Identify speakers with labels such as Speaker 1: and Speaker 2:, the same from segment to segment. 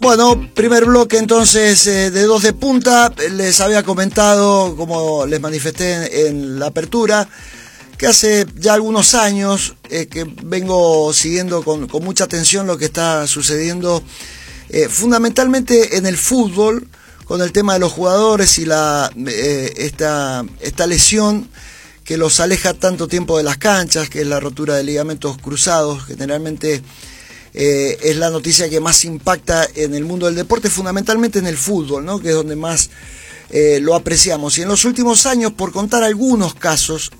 Speaker 1: Bueno, primer bloque entonces de Dos de Punta. Les había comentado, como les manifesté en la apertura, que hace ya algunos años que vengo siguiendo con mucha atención lo que está sucediendo fundamentalmente en el fútbol, con el tema de los jugadores y esta lesión que los aleja tanto tiempo de las canchas, que es la rotura de ligamentos cruzados. Generalmente es la noticia que más impacta en el mundo del deporte, fundamentalmente en el fútbol, ¿no? Que es donde más lo apreciamos. Y en los últimos años, por contar algunos casos,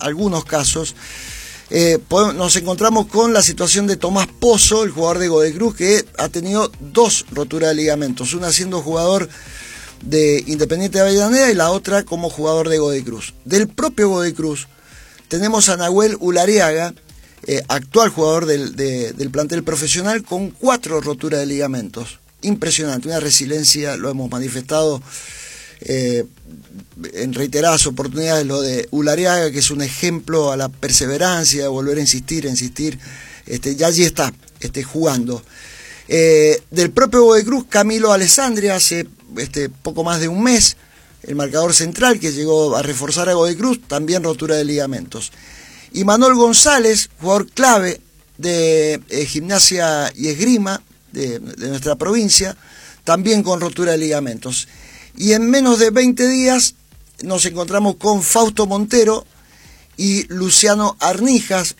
Speaker 1: nos encontramos con la situación de Tomás Pozo, el jugador de Godoy Cruz, que ha tenido 2 roturas de ligamentos, una siendo jugador de Independiente de Avellaneda y la otra como jugador de Godoy Cruz. Del propio Godoy Cruz tenemos a Nahuel Ulariaga, actual jugador del plantel profesional, con 4 roturas de ligamentos. Impresionante, una resiliencia, lo hemos manifestado en reiteradas oportunidades, lo de Ulariaga, que es un ejemplo a la perseverancia, de volver a insistir, ya allí está, jugando. Del propio Godoy Cruz, Camilo Alessandria, hace poco más de un mes, el marcador central que llegó a reforzar a Godoy Cruz, también rotura de ligamentos. Y Manuel González, jugador clave de Gimnasia y Esgrima de nuestra provincia, también con rotura de ligamentos. Y en menos de 20 días nos encontramos con Fausto Montero y Luciano Arnijas,